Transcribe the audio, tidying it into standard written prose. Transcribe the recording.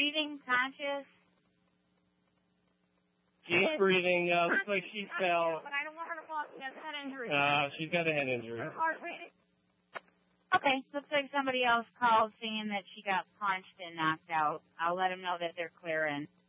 breathing, conscious? She's breathing. Looks like she fell. But I don't want her to fall. She has a head injury. She's got a head injury. Okay, looks like somebody else called saying that she got punched and knocked out. I'll let them know that they're clearing.